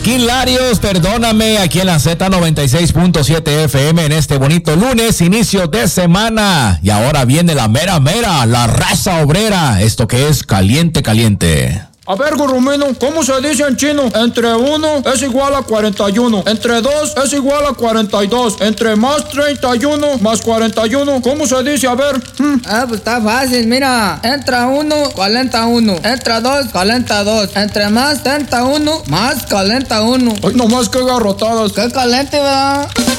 Joaquín Larios, perdóname, aquí en la Z96.7 FM en este bonito lunes, inicio de semana. Y ahora viene la mera, la raza obrera. Esto que es caliente, caliente. A ver, Gurrumino, ¿cómo se dice en chino? Entre 1 es igual a 41. Entre 2 es igual a 42. Entre más 31 más 41. ¿Cómo se dice? A ver. Pues está fácil, mira. Entra 1, calenta 1. Entra 2, calenta 2. Entre más 31, más calenta 1. Ay, nomás que garrotadas. Qué caliente, ¿verdad?